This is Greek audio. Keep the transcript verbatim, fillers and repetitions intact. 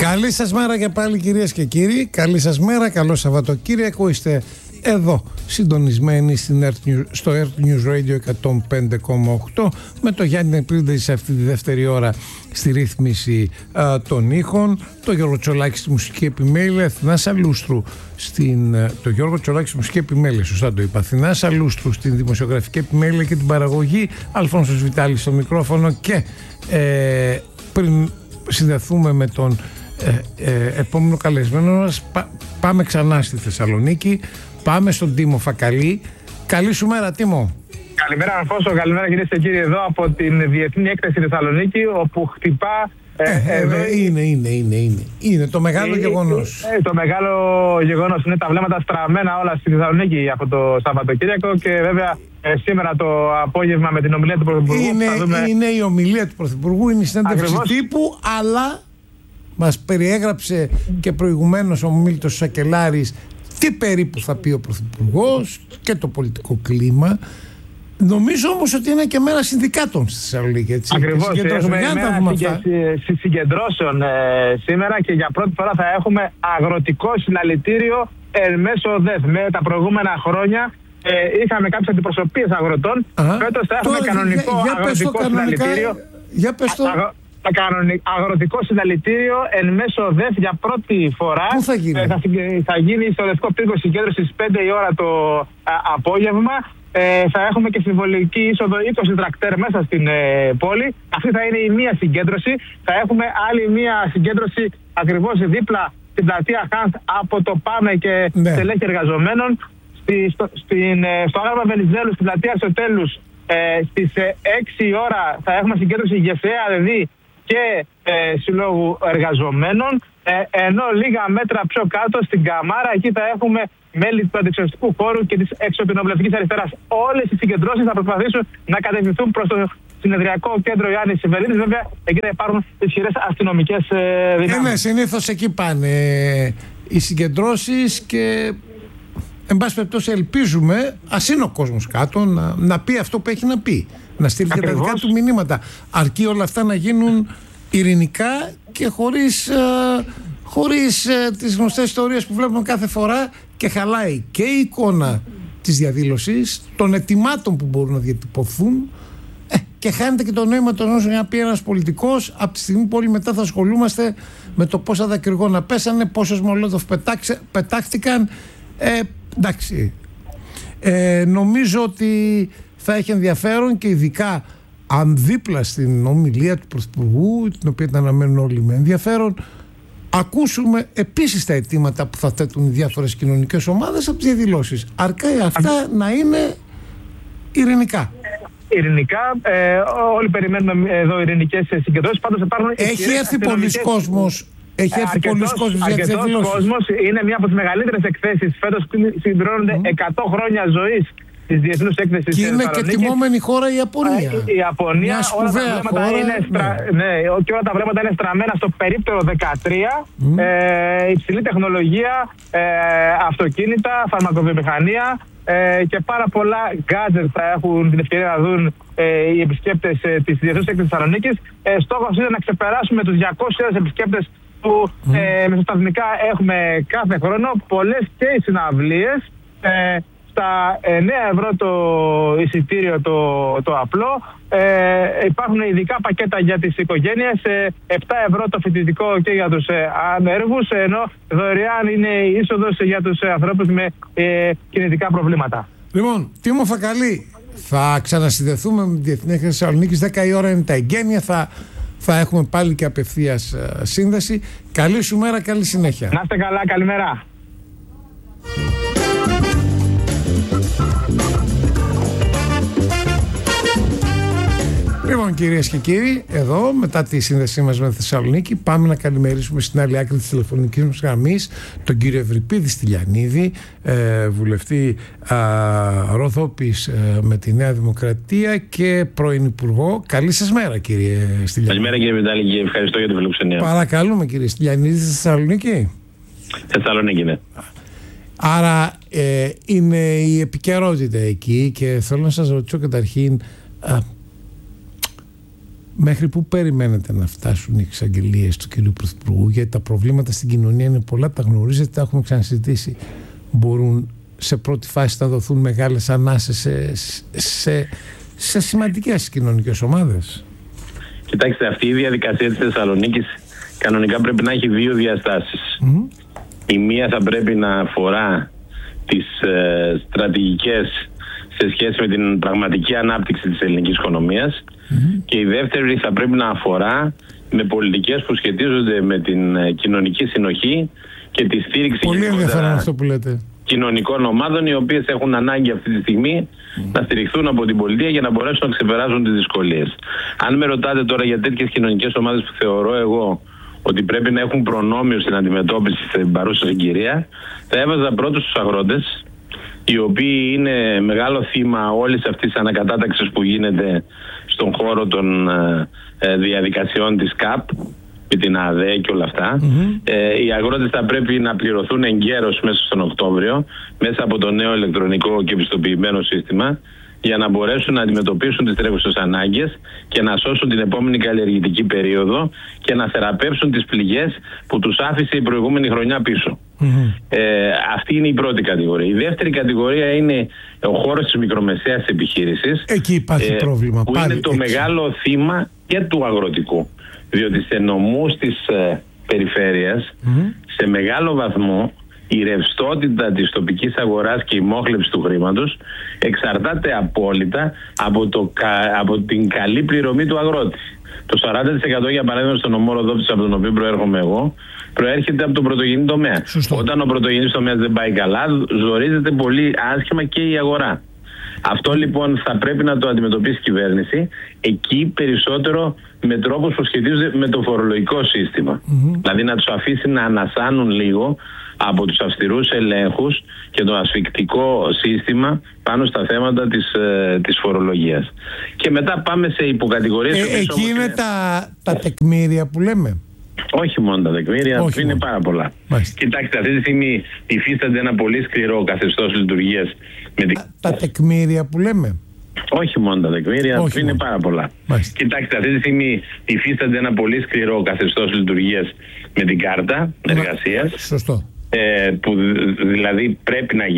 Καλή σας μέρα και πάλι, κυρίες και κύριοι. Καλή σας μέρα, καλό Σαββατοκύριακο. Είστε εδώ συντονισμένοι στην Earth, στο Earth News Radio εκατόν πέντε κόμμα οκτώ με το Γιάννη Νεπρίδη σε αυτή τη δεύτερη ώρα στη ρύθμιση α, των ήχων, το Γιώργο Τσολάκη στη μουσική επιμέλεια, Αθηνά Σαλούστρου στην, το Γιώργο Τσολάκη στη μουσική επιμέλεια, σωστά το είπα, Αθηνά Σαλούστρου στην δημοσιογραφική επιμέλεια και την παραγωγή, Αλφόνσος Βιτάλης στο μικρόφωνο και ε, πριν συνδεθούμε με τον ε, ε, επόμενο καλεσμένο μας, πά, πάμε ξανά στη Θεσσαλονίκη. Πάμε στον Τίμο Φακαλή. Καλή σου μέρα, Τίμο. Καλημέρα, Αλφόνσο. Καλημέρα, κυρίες και κύριοι, εδώ από την Διεθνή Έκθεση Θεσσαλονίκη, όπου χτυπά. Ε, ε, εδώ... ε, είναι, είναι, είναι, είναι. Είναι το μεγάλο ε, γεγονός. Ε, το μεγάλο γεγονός είναι τα βλέμματα στραμμένα όλα στη Θεσσαλονίκη από το Σαββατοκύριακο και βέβαια ε, σήμερα το απόγευμα με την ομιλία του Πρωθυπουργού. Είναι, δούμε... είναι η ομιλία του Πρωθυπουργού, είναι η συνέντευξη τύπου, αλλά μας περιέγραψε και προηγουμένως ο Μίλτος Σακελάρης τι περίπου θα πει ο Πρωθυπουργός και το πολιτικό κλίμα. Νομίζω όμως ότι είναι και μέρα συνδικάτων στη Θεσσαλονίκη. Ακριβώς, έχουμε μέρα συγκεντρώσεων ε, σήμερα και για πρώτη φορά θα έχουμε αγροτικό συλλαλητήριο εν μέσω ΔΕΘ. Με τα προηγούμενα χρόνια ε, είχαμε κάποιες αντιπροσωπείες αγροτών. Φέτος θα έχουμε Τώρα, κανονικό για, για αγροτικό συλλαλητήριο. Για πες το. Αγρο... Αγροτικό συλλαλητήριο εν μέσω ΔΕΘ για πρώτη φορά. Πού θα γίνει? Ε, θα, θα γίνει στο Λευκό Πύργο συγκέντρωση στις πέντε η ώρα το α, απόγευμα. Ε, θα έχουμε και συμβολική είσοδο είκοσι τρακτέρ μέσα στην ε, πόλη. Αυτή θα είναι η μία συγκέντρωση. Θα έχουμε άλλη μία συγκέντρωση ακριβώς δίπλα στην πλατεία Χάνθ από το ΠΑΜΕ και ναι. στελέχη εργαζομένων. Στη, στο, στην, ε, στο άγαλμα Βενιζέλου, στην πλατεία Σωτέλους, ε, στις ε, έξι η ώρα θα έχουμε συγκέντρωση ΓΕΣΕΑ, δηλαδή και ε, συλλόγου εργαζομένων, ε, ενώ λίγα μέτρα πιο κάτω στην Καμάρα, εκεί θα έχουμε μέλη του αντιξιωστικού χώρου και της εξωπινοβουλευτικής αριστεράς. Όλες οι συγκεντρώσεις θα προσπαθήσουν να κατευθυνθούν προς το συνεδριακό κέντρο Ιάννης Σεβερίδης. Βέβαια, εκεί θα υπάρχουν ισχυρές αστυνομικές ε, δυνάμεις. Ναι, ναι, συνήθως εκεί πάνε οι συγκεντρώσεις και εν πάση περιπτώσει ελπίζουμε, ας είναι ο κόσμος κάτω, να, να πει αυτό που έχει να πει. Να στείλει και τα δικά του μηνύματα. Αρκεί όλα αυτά να γίνουν ειρηνικά και χωρίς, ε, χωρίς ε, τις γνωστές ιστορίες που βλέπουμε κάθε φορά και χαλάει και η εικόνα της διαδήλωσης, των ετοιμάτων που μπορούν να διατυπωθούν ε, και χάνεται και το νόημα των όσων να πει ένας πολιτικός από τη στιγμή που όλοι μετά θα ασχολούμαστε με το πόσα δακρυγόνα πέσανε, πόσες μολότοφ πετάχτηκαν. Ε, εντάξει. Ε, νομίζω ότι θα έχει ενδιαφέρον και ειδικά αν δίπλα στην ομιλία του Πρωθυπουργού, την οποία την αναμένουν όλοι με ενδιαφέρον, ακούσουμε επίσης τα αιτήματα που θα θέτουν οι διάφορες κοινωνικές ομάδες από τις διαδηλώσεις. Αρκεί αυτά Α... να είναι ειρηνικά. Ειρηνικά, ε, όλοι περιμένουμε εδώ ειρηνικές συγκεντρώσεις. Πάντως υπάρχουν έχει έρθει πολλοί κόσμος. Έχει έρθει πολλοί κόσμος για τις διαδηλώσεις. Κόσμος είναι μια από τις μεγαλύτερες εκθέσεις. Φέτος συμπληρώνονται mm. εκατό χρόνια ζωής της Διεθνούς Έκθεσης. Και είναι και τιμόμενη χώρα η Ιαπωνία. Η Ιαπωνία, όλα τα, χώρα, είναι στρα... ναι. Ναι, και όλα τα βλέμματα είναι στραμμένα στο περίπτερο δεκατρία. Mm. Ε, υψηλή τεχνολογία, ε, αυτοκίνητα, φαρμακοβιομηχανία ε, και πάρα πολλά gadgets θα έχουν την ευκαιρία να δουν ε, οι επισκέπτες ε, της Διεθνούς Έκθεσης Θεσσαλονίκης. Ε, στόχος είναι να ξεπεράσουμε τους διακόσιες χιλιάδες επισκέπτες που mm. ε, μεσοσταθμικά έχουμε κάθε χρόνο. Πολλές και οι συναυλίες. Ε, Στα εννέα ευρώ το εισιτήριο το, το απλό, ε, υπάρχουν ειδικά πακέτα για τις οικογένειες, ε, επτά ευρώ το φοιτητικό και για τους ε, ανέργους, ενώ δωρεάν είναι η είσοδος για τους ε, ανθρώπους με ε, κινητικά προβλήματα. Λοιπόν, Τίμο Φακαλή, θα ξανασυνδεθούμε με τη Διεθνή Έκθεση Θεσσαλονίκης, δέκα η ώρα είναι τα εγγένεια, θα, θα έχουμε πάλι και απευθείας ε, σύνδεση. Καλή σου μέρα, καλή συνέχεια. Να είστε καλά, καλημέρα. Λοιπόν, κυρίες και κύριοι, εδώ μετά τη σύνδεσή μας με τη Θεσσαλονίκη πάμε να καλημερίσουμε στην άλλη άκρη της τηλεφωνικής μας γραμμής τον κύριο Ευρυπίδη Στυλιανίδη, ε, βουλευτή ε, Ροδόπης ε, με τη Νέα Δημοκρατία και πρώην Υπουργό. Καλή σας μέρα, κύριε Στυλιανίδη. Καλημέρα, κύριε Βιτάλη, και ευχαριστώ για τη φιλοξενία. Παρακαλούμε, κύριε Στυλιανίδη, στη Θεσσαλονίκη. Θεσσαλονίκη, ναι. Άρα ε, είναι η επικαιρότητα εκεί και θέλω να σας ρωτήσω καταρχήν, α, Μέχρι πού περιμένετε να φτάσουν οι εξαγγελίες του κυρίου Πρωθυπουργού? Γιατί τα προβλήματα στην κοινωνία είναι πολλά, τα γνωρίζετε, τα έχουμε ξανασυζητήσει. Μπορούν σε πρώτη φάση να δοθούν μεγάλες ανάσες σε, σε, σε σημαντικές κοινωνικές ομάδες? Κοιτάξτε, αυτή η διαδικασία της Θεσσαλονίκης κανονικά πρέπει να έχει δύο διαστάσεις. Mm-hmm. Η μία θα πρέπει να αφορά τις ε, στρατηγικές σε σχέση με την πραγματική ανάπτυξη της ελληνικής οικονομίας, mm-hmm. και η δεύτερη θα πρέπει να αφορά με πολιτικές που σχετίζονται με την ε, κοινωνική συνοχή και τη στήριξη Πολύ ενδιαφέρον αυτό που λέτε. κοινωνικών ομάδων, οι οποίες έχουν ανάγκη αυτή τη στιγμή mm. να στηριχθούν από την πολιτεία για να μπορέσουν να ξεπεράσουν τις δυσκολίες. Αν με ρωτάτε τώρα για τέτοιες κοινωνικές ομάδες που θεωρώ εγώ ότι πρέπει να έχουν προνόμιο στην αντιμετώπιση στην παρούσα συγκυρία, θα έβαζα πρώτους τους αγρότες, οι οποίοι είναι μεγάλο θύμα όλης αυτής της ανακατάταξης που γίνεται στον χώρο των ε, διαδικασιών της ΚΑΠ, με την ΑΔΕ και όλα αυτά. Mm-hmm. Ε, οι αγρότες θα πρέπει να πληρωθούν εγκαίρως μέσα στον Οκτώβριο, μέσα από το νέο ηλεκτρονικό και επιστοποιημένο σύστημα, για να μπορέσουν να αντιμετωπίσουν τις τρέχουσες ανάγκες και να σώσουν την επόμενη καλλιεργητική περίοδο και να θεραπεύσουν τις πληγές που τους άφησε η προηγούμενη χρονιά πίσω. Mm-hmm. Ε, αυτή είναι η πρώτη κατηγορία. Η δεύτερη κατηγορία είναι ο χώρος της μικρομεσαίας επιχείρησης. Εκεί υπάρχει ε, πρόβλημα. Που Πάλι, είναι το έτσι. μεγάλο θύμα και του αγροτικού. Διότι σε νομούς της ε, περιφέρειας, mm-hmm. σε μεγάλο βαθμό, η ρευστότητα της τοπικής αγοράς και η μόχλευση του χρήματος εξαρτάται απόλυτα από, το, από την καλή πληρωμή του αγρότη. Το σαράντα τοις εκατό για παράδειγμα στον νομό Ροδόπης, από τον οποίο προέρχομαι εγώ, προέρχεται από τον πρωτογενή τομέα. Σωστό. Όταν ο πρωτογενής τομέας δεν πάει καλά, ζορίζεται πολύ άσχημα και η αγορά. Αυτό λοιπόν θα πρέπει να το αντιμετωπίσει η κυβέρνηση, εκεί περισσότερο με τρόπους που σχετίζονται με το φορολογικό σύστημα. Mm-hmm. Δηλαδή να τους αφήσει να ανασάνουν λίγο από τους αυστηρούς ελέγχους και το ασφικτικό σύστημα πάνω στα θέματα της, ε, της φορολογίας. Και μετά πάμε σε υποκατηγορίες... Ε, εκεί είναι τα, τα τεκμήρια που λέμε. Όχι μόνο τα τεκμήρια, Όχι είναι μόνο. πάρα πολλά. Μάλιστα. Κοιτάξτε, αυτή τη στιγμή υφίστανται ένα πολύ σκληρό καθεστώς λειτουργίας. Με την... Τα τεκμήρια που λέμε. Όχι μόνο τα τεκμήρια, Όχι είναι μόνο. πάρα πολλά. Μάλιστα. Κοιτάξτε, αυτή τη στιγμή υφίστανται ένα πολύ σκληρό καθεστώς λειτουργίας με την κάρτα εργασίας. Σωστό. Ε, που δηλαδή πρέπει να γίνει.